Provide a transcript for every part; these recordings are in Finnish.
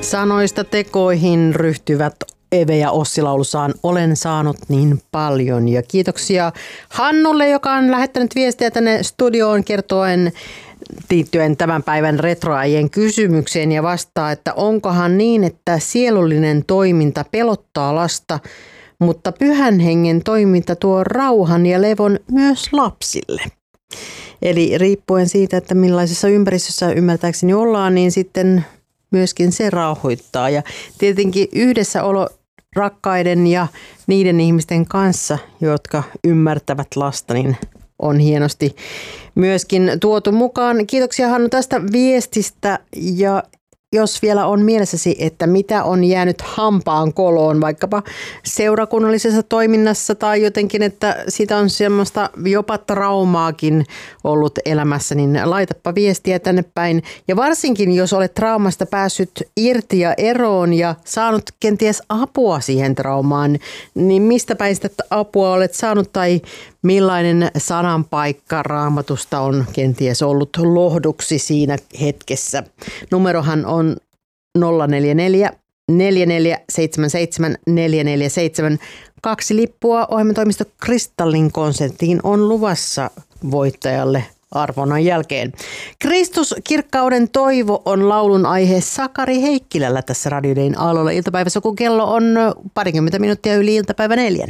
Sanoista tekoihin ryhtyvät Eve ja Ossi laulussaan Olen saanut niin paljon. Ja kiitoksia Hannulle, joka on lähettänyt viestiä tänne studioon kertoen liittyen tämän päivän retroajien kysymykseen ja vastaa, että onkohan niin, että sielullinen toiminta pelottaa lasta, mutta pyhän hengen toiminta tuo rauhan ja levon myös lapsille. Eli riippuen siitä, että millaisessa ympäristössä ymmärtääkseni ollaan, niin sitten myöskin se rauhoittaa. Ja tietenkin yhdessäolo rakkaiden ja niiden ihmisten kanssa, jotka ymmärtävät lasta, niin on hienosti myöskin tuotu mukaan. Kiitoksia Hannu tästä viestistä ja jos vielä on mielessäsi, että mitä on jäänyt hampaan koloon vaikkapa seurakunnallisessa toiminnassa tai jotenkin, että siitä on semmoista jopa traumaakin ollut elämässä, niin laitapa viestiä tänne päin. Ja varsinkin, jos olet traumasta päässyt irti ja eroon ja saanut kenties apua siihen traumaan, niin mistä päin sitä apua olet saanut tai millainen sananpaikka Raamatusta on kenties ollut lohduksi siinä hetkessä. Numerohan on 044 4477 447. 2 lippua ohjelmatoimisto Kristallin konserttiin on luvassa voittajalle arvonnan jälkeen. Kristuskirkkauden toivo on laulun aihe Sakari Heikkilällä tässä Radio Dayn aallolla iltapäivässä, kun kello on 20 minuuttia yli iltapäivä 4.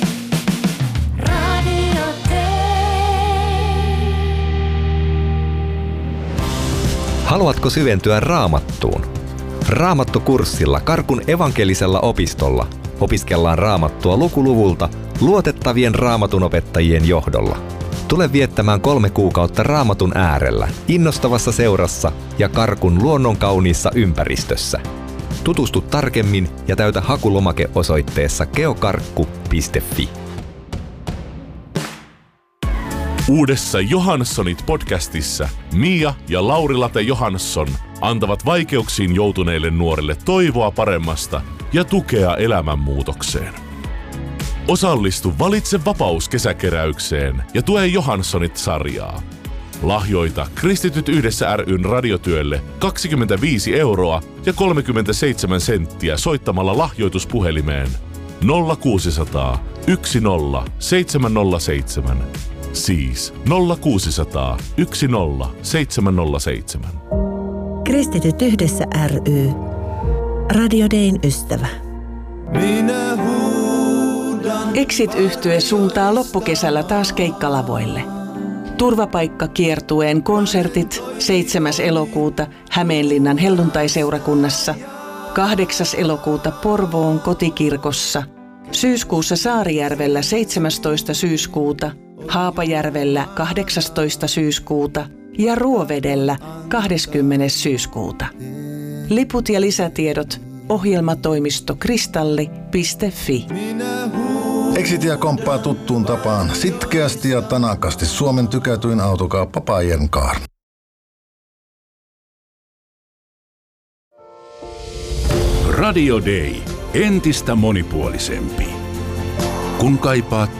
Haluatko syventyä Raamattuun? Raamattukurssilla Karkun evankelisella opistolla opiskellaan Raamattua lukuluvulta luotettavien raamatunopettajien johdolla. Tule viettämään 3 kuukautta Raamatun äärellä, innostavassa seurassa ja Karkun luonnonkauniissa ympäristössä. Tutustu tarkemmin ja täytä hakulomake osoitteessa geokarkku.fi. Uudessa Johanssonit-podcastissa Mia ja Lauri-Late Johansson antavat vaikeuksiin joutuneille nuorille toivoa paremmasta ja tukea elämänmuutokseen. Osallistu Valitse vapaus -kesäkeräykseen ja tue Johanssonit-sarjaa. Lahjoita Kristityt yhdessä ry:n radiotyölle 25 € ja 37 senttiä soittamalla lahjoituspuhelimeen 0600 10 707. Siis 0600 10 707. Kristityt yhdessä ry. Radio Dayn ystävä. Exit-yhtye suuntaa loppukesällä taas keikkalavoille. Turvapaikkakiertueen konsertit 7. elokuuta Hämeenlinnan helluntaiseurakunnassa, 8. elokuuta Porvoon kotikirkossa, syyskuussa Saarijärvellä 17. syyskuuta, Haapajärvellä 18. syyskuuta ja Ruovedellä 20. syyskuuta. Liput ja lisätiedot ohjelmatoimisto kristalli.fi. Exitia komppaa tuttuun tapaan sitkeästi ja tanakasti Suomen tykätyin autokauppa Bayern Car. Radio Day. Entistä monipuolisempi. Kun kaipaat